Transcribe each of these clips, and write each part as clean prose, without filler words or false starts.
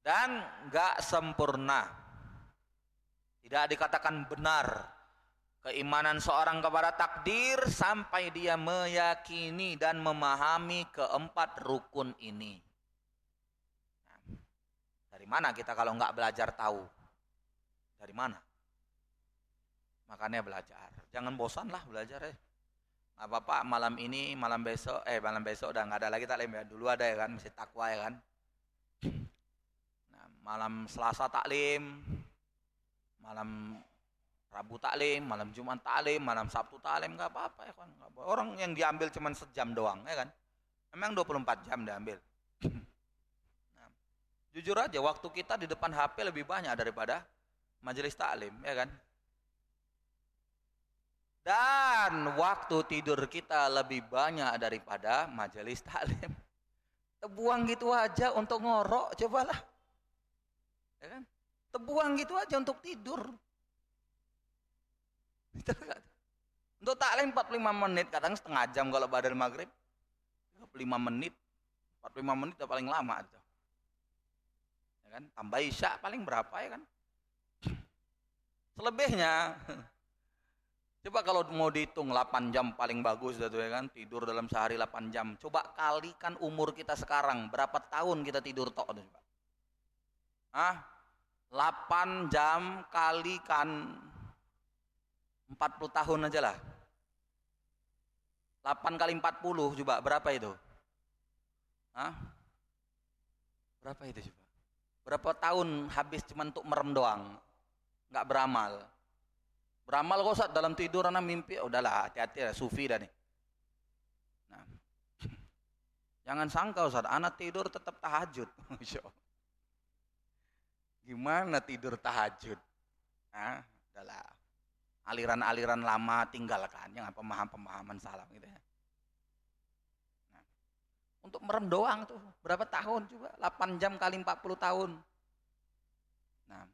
dan nggak sempurna. Tidak dikatakan benar keimanan seorang kepada takdir sampai dia meyakini dan memahami keempat rukun ini. Nah, dari mana kita kalau nggak belajar tahu? Dari mana? Makanya belajar. Jangan bosan lah belajar ya. Nggak apa-apa malam ini, malam besok udah nggak ada lagi taklim ya. Dulu ada ya kan, masih takwa ya kan. Nah, malam Selasa taklim, malam Rabu taklim, malam Jumat taklim, malam Sabtu taklim, nggak apa-apa ya kan. Orang yang diambil cuma sejam doang ya kan. Memang 24 jam diambil. Nah, jujur aja waktu kita di depan HP lebih banyak daripada majelis taklim ya kan. Dan waktu tidur kita lebih banyak daripada majelis taklim. Terbuang gitu aja untuk ngorok, cobalah. Ya kan? Terbuang gitu aja untuk tidur. Untuk taklim 45 menit, kadang setengah jam kalau badal maghrib. 35 menit. 45 menit udah paling lama itu. Ya kan? Tambah isya paling berapa ya kan? Selebihnya coba kalau mau dihitung 8 jam paling bagus ya kan, tidur dalam sehari 8 jam. Coba kalikan umur kita sekarang, berapa tahun kita tidur tok coba. 8 jam kalikan 40 tahun aja lah. 8 kali 40 coba berapa itu? Berapa itu coba? Berapa tahun habis cuma untuk merem doang? Nggak beramal. Beramal kok Ustaz dalam tidur anak mimpi, udahlah hati-hati lah sufi dah nih. Nah, jangan sangka Ustaz, anak tidur tetap tahajud. Gimana tidur tahajud? Udahlah. Aliran-aliran lama tinggalkan, jangan pemahaman-pemahaman salah gitu ya. Nah, untuk merem doang tuh berapa tahun coba? 8 jam kali 40 tahun. Nah,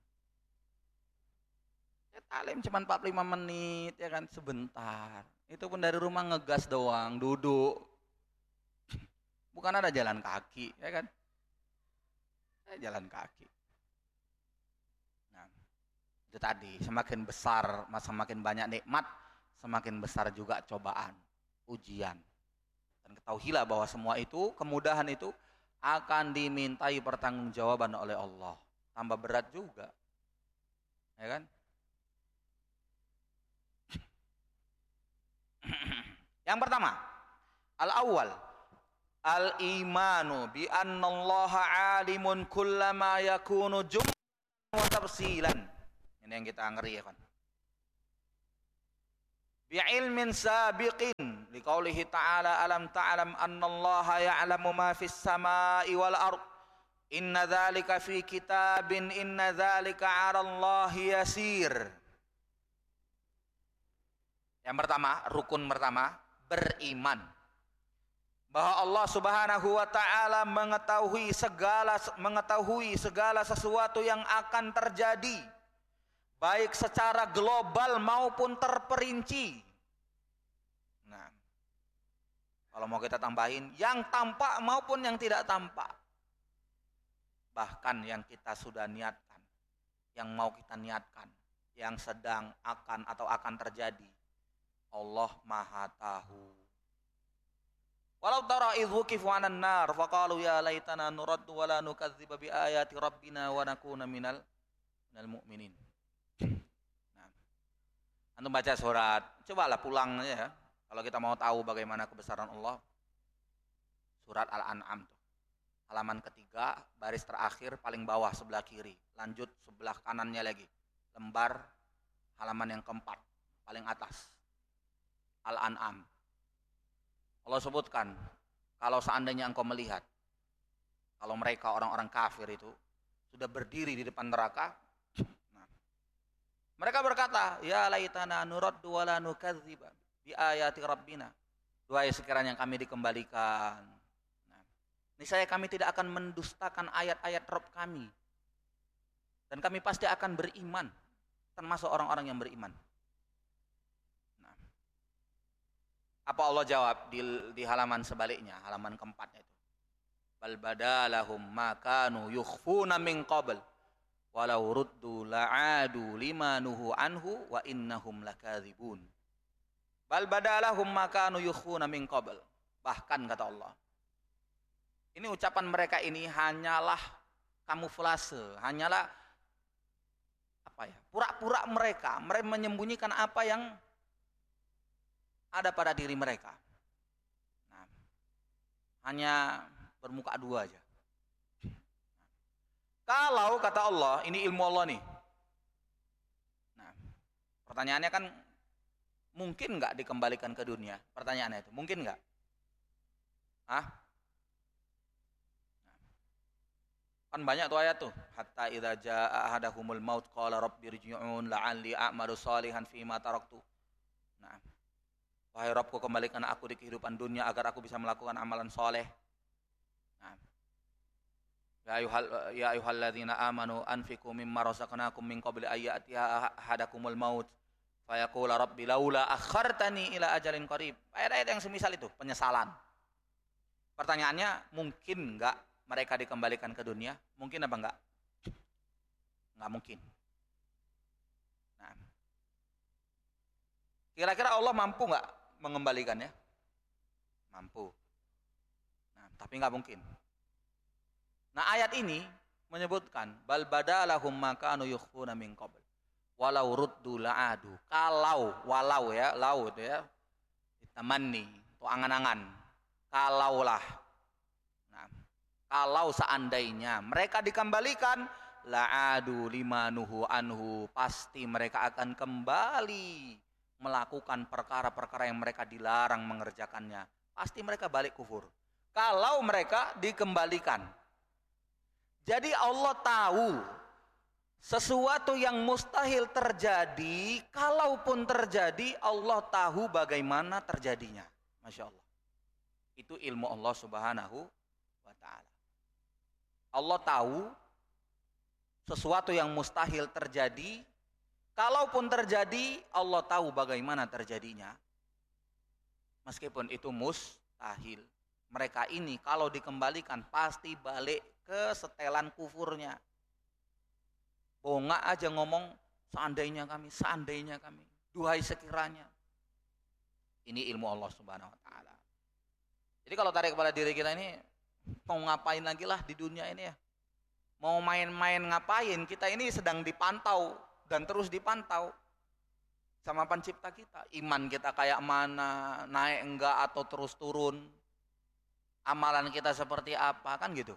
ya taklim cuma 45 menit ya kan, sebentar. Itu pun dari rumah ngegas doang, duduk. Bukan ada jalan kaki, ya kan? Jalan kaki. Nah, itu tadi, semakin besar, semakin banyak nikmat, semakin besar juga cobaan, ujian. Dan ketahuilah bahwa semua itu, kemudahan itu akan dimintai pertanggungjawaban oleh Allah. Tambah berat juga. Ya kan? Yang pertama, al-awwal, al-imanu bi annallaha alimun kullama yakunu jumlan wa tafsilan. Ini yang kita ngeri ya kan. Bi ilmin sabiqin liqaulihi ta'ala alam ta'lam annallaha ya'lamu ma fis samai wal ard. Inna dzalika fi kitabin inna dzalika 'alallahi yasir. Yang pertama, rukun pertama, beriman bahwa Allah Subhanahu wa taala mengetahui segala sesuatu yang akan terjadi, baik secara global maupun terperinci. Nah, kalau mau kita tambahin, yang tampak maupun yang tidak tampak. Bahkan yang kita sudah niatkan, yang mau kita niatkan, yang sedang akan atau akan terjadi. Allah Maha tahu. Walau tara idh wuqifu 'alan nar faqalu ya laitana nuraddu wa la nukadziba bi ayati rabbina wa nakuna minal mu'minin. Nah, antum baca surat, cobalah pulang ya. Kalau kita mau tahu bagaimana kebesaran Allah, surat Al-An'am tuh. Halaman ketiga, baris terakhir paling bawah sebelah kiri. Lanjut sebelah kanannya lagi. Lembar halaman yang keempat, paling atas. Al-An'am. Allah sebutkan, kalau seandainya engkau melihat, kalau mereka orang-orang kafir itu sudah berdiri di depan neraka, nah, mereka berkata, ya laitana nuraddu wa la nukadziba bi ayati rabbina. Duhai sekiranya kami dikembalikan. Nah, niscaya kami tidak akan mendustakan ayat-ayat Rabb kami. Dan kami pasti akan beriman, termasuk orang-orang yang beriman. Apa Allah jawab di halaman sebaliknya, halaman keempatnya itu? Bal badalahum ma kanu yukhfuna min qabl walau ruddu la'adu lima nuhu anhu wa innahum lakadzibun. Bal badalahum ma kanu yukhfuna min qabl. Bahkan kata Allah, ini ucapan mereka ini hanyalah kamuflase, hanyalah apa ya? Pura-pura mereka menyembunyikan apa yang ada pada diri mereka. Nah, hanya bermuka dua aja. Kalau kata Allah, ini ilmu Allah nih. Nah, pertanyaannya kan mungkin nggak dikembalikan ke dunia? Pertanyaannya itu, mungkin nggak? Hah? Kan banyak tuh ayat tuh. Hatta idza jaa ahadahumul maut qala rabbirji'un la'alli a'malu shalihan fima taraktu. Nah, wahai Rabbku, kembalikan aku di kehidupan dunia agar aku bisa melakukan amalan soleh. Nah, ya ayyuhalladzina amanu anfiqu mimma razaqnakum min qabli ayyatiha ahadakumul maut fayaqula rabbi laula akhartani ila ajalin qarib. Ayat-ayat yang semisal itu, penyesalan. Pertanyaannya, mungkin enggak mereka dikembalikan ke dunia? Mungkin apa enggak? Enggak mungkin. Nah, kira-kira Allah mampu enggak mengembalikannya? Mampu. Nah, tapi enggak mungkin. Nah, ayat ini menyebutkan bal badalahum ma kanu yukhfuna min qabl walau ruddu la'adu. Kalau, walau ya, lau itu ya, ditamanni, itu angan-angan. Kalaulah, nah, kalau seandainya mereka dikembalikan, la'adu lima nuhu anhu, pasti mereka akan kembali melakukan perkara-perkara yang mereka dilarang mengerjakannya. Pasti mereka balik kufur. Kalau mereka dikembalikan. Jadi Allah tahu sesuatu yang mustahil terjadi, kalaupun terjadi, Allah tahu bagaimana terjadinya. Masya Allah. Itu ilmu Allah subhanahu wa ta'ala. Allah tahu sesuatu yang mustahil terjadi, kalaupun terjadi, Allah tahu bagaimana terjadinya. Meskipun itu mustahil. Mereka ini kalau dikembalikan pasti balik ke setelan kufurnya. Bongak aja ngomong, seandainya kami, duhai sekiranya. Ini ilmu Allah subhanahu wa ta'ala. Jadi kalau tarik kepala diri kita ini, mau ngapain lagi lah di dunia ini ya. Mau main-main ngapain, kita ini sedang dipantau dan terus dipantau sama pencipta kita. Iman kita kayak mana, naik enggak atau terus turun. Amalan kita seperti apa, kan gitu.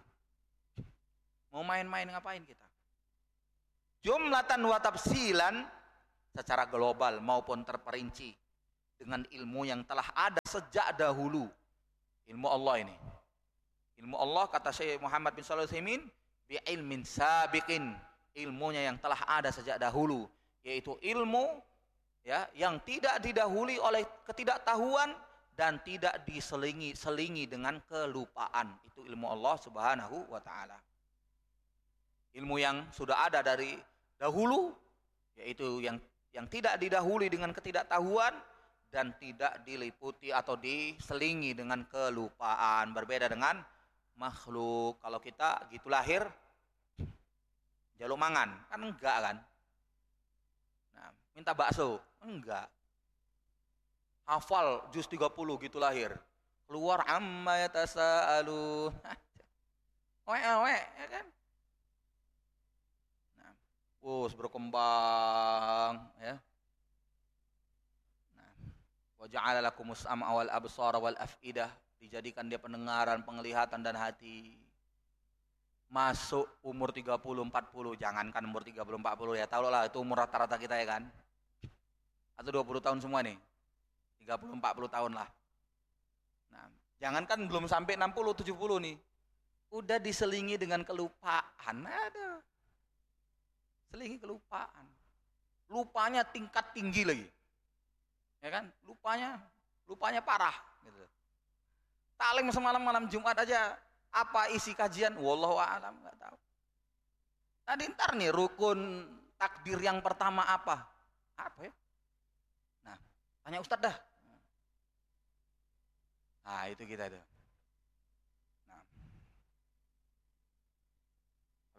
Mau main-main ngapain kita. Jumlatan wa tafsilan, secara global maupun terperinci, dengan ilmu yang telah ada sejak dahulu. Ilmu Allah ini. Ilmu Allah, kata Syekh Muhammad bin Shalih Al-Utsaimin, bi ilmin sabiqin, ilmunya yang telah ada sejak dahulu, yaitu ilmu ya yang tidak didahului oleh ketidaktahuan dan tidak diselingi dengan kelupaan. Itu ilmu Allah subhanahu wa ta'ala. Ilmu yang sudah ada dari dahulu, yaitu yang tidak didahului dengan ketidaktahuan dan tidak diliputi atau diselingi dengan kelupaan. Berbeda dengan makhluk. Kalau kita gitu lahir jaluk mangan, kan enggak kan? Nah, minta bakso, enggak. Hafal juz 30 gitu lahir. Keluar amma yatasaalun. Oe, ya kan? Nah, berkembang ya. Wa ja'ala lakumus sam'a wal absara wal af'idah, dijadikan dia pendengaran, penglihatan dan hati. Masuk umur 30 40, jangankan umur 30 40 ya, tahu lah itu umur rata-rata kita ya kan. Atau 20 tahun semua nih. 30 40 tahun lah. Nah, jangankan belum sampai 60 70 nih. Udah diselingi dengan kelupaan. Ada. Selingi kelupaan. Lupanya tingkat tinggi lagi. Ya kan? Lupanya parah gitu. Talim semalam malam Jumat aja, apa isi kajian? Wallahu a'lam, enggak tahu. Tadi ntar nih rukun takdir yang pertama apa? Apa ya? Nah, tanya Ustadz dah. Nah, itu kita itu. Nah,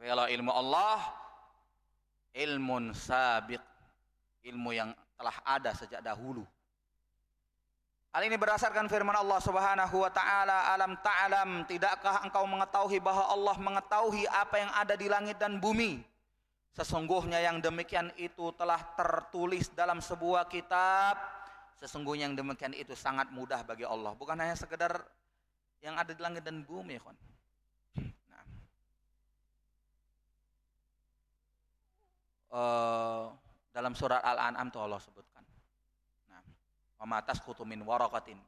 Tapi kalau ilmu Allah, ilmun sabiq, ilmu yang telah ada sejak dahulu. Hal ini berdasarkan firman Allah Subhanahu wa taala, alam ta'lam, tidakkah engkau mengetahui bahwa Allah mengetahui apa yang ada di langit dan bumi? Sesungguhnya yang demikian itu telah tertulis dalam sebuah kitab. Sesungguhnya yang demikian itu sangat mudah bagi Allah. Bukan hanya sekedar yang ada di langit dan bumi, ya. Dalam surat Al-An'am itu Allah sebutkan. Wa ma tasqutu min waraqatin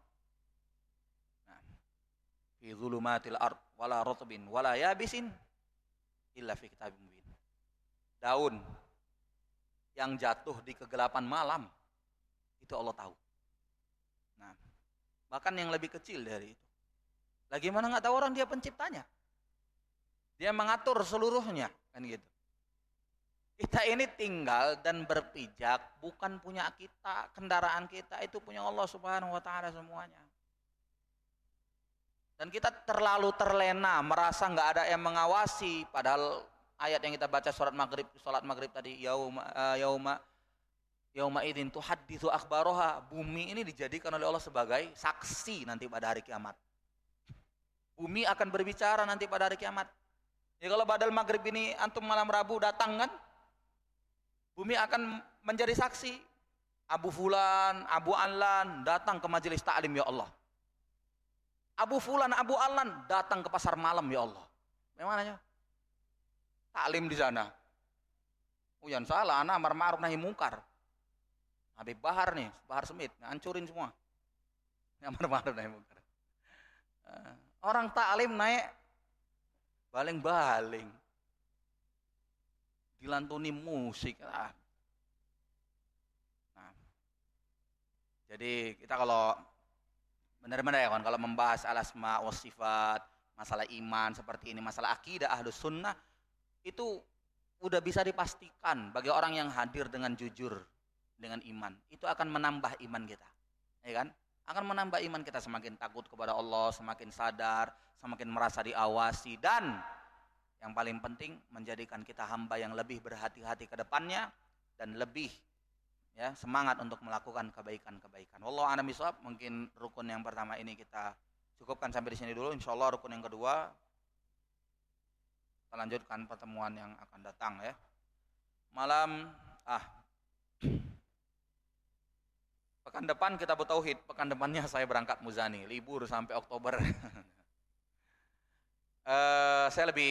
fi dhulumatil ard wala ratbin wala yabisin illa fi kitabim mubin. Daun yang jatuh di kegelapan malam itu Allah tahu. Nah, bahkan yang lebih kecil dari itu. Bagaimana nggak tahu orang, dia penciptanya. Dia mengatur seluruhnya, kan gitu. Kita ini tinggal dan berpijak bukan punya kita, kendaraan kita itu punya Allah Subhanahu wa taala semuanya. Dan kita terlalu terlena merasa nggak ada yang mengawasi, padahal ayat yang kita baca salat maghrib tadi, yauma idzin tuhadditsu akhbaraha, bumi ini dijadikan oleh Allah sebagai saksi nanti pada hari kiamat. Bumi akan berbicara nanti pada hari kiamat. Ya kalau badal maghrib ini antum malam Rabu datang kan, bumi akan menjadi saksi. Abu Fulan, Abu Allan datang ke majelis ta'lim ya Allah. Abu Fulan, Abu Allan datang ke pasar malam ya Allah. Bagaimana? Taklim di sana. Yang salah, anak amar ma'ruf nahi mungkar. Habib Bahar nih, Bahar Smith, ngancurin semua. Amar ma'ruf nahi mungkar. Orang taklim naik baling-baling. Dilantuni musik. Nah, jadi kita kalau benar-benar ya kan, kalau membahas al-asma wa sifat, masalah iman seperti ini, masalah akidah ahlus sunnah, itu udah bisa dipastikan bagi orang yang hadir dengan jujur dengan iman, itu akan menambah iman kita, ya kan? Akan menambah iman kita, semakin takut kepada Allah, semakin sadar, semakin merasa diawasi, dan yang paling penting menjadikan kita hamba yang lebih berhati-hati ke depannya dan lebih ya semangat untuk melakukan kebaikan-kebaikan. Wallahu a'lam bishawab. Mungkin rukun yang pertama ini kita cukupkan sampai di sini dulu. Insyaallah rukun yang kedua kita lanjutkan pertemuan yang akan datang ya. Pekan depan kita bertauhid. Pekan depannya saya berangkat Muzani, libur sampai Oktober. Saya lebih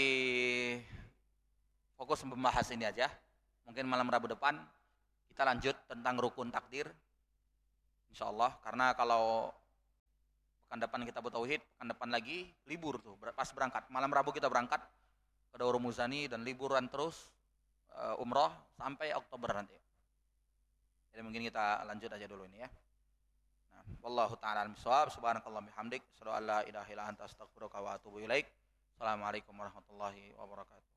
fokus membahas ini aja. Mungkin malam Rabu depan kita lanjut tentang rukun takdir, insyaallah. Karena kalau pekan depan kita bertauhid, pekan depan lagi libur tuh, pas berangkat. Malam Rabu kita berangkat ke Daurah Muzani dan liburan terus umroh sampai Oktober nanti. Jadi mungkin kita lanjut aja dulu ini ya. Nah, wallahu ta'ala a'lam bishawab. Subhanakallahumma bihamdik, asyhadu an la ilaha illa anta astaghfiruka wa atubu ilaik. Assalamualaikum warahmatullahi wabarakatuh.